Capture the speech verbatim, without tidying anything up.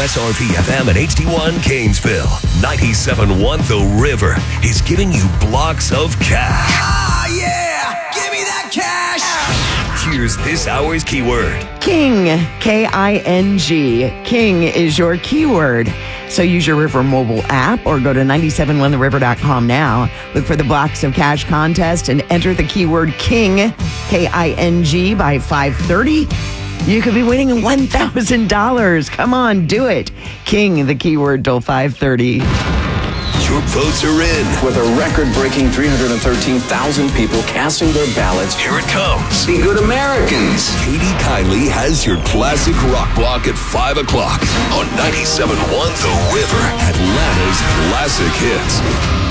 S R P F M and H D one Gainesville. ninety-seven point one The River is giving you blocks of cash. Ah, yeah! Give me that cash! Here's this hour's keyword. King, K I N G. King is your keyword. So use your River mobile app or go to nine seven one the river dot com now. Look for the Blocks of Cash contest and enter the keyword King, K I N G, by five thirty. You could be winning one thousand dollars. Come on, do it. King, the keyword, till five thirty. Your votes are in. With a record-breaking three hundred thirteen thousand people casting their ballots. Here it comes. Be good Americans. Katie Kiley has your classic rock block at five o'clock on ninety-seven point one The River, Atlanta's classic hits.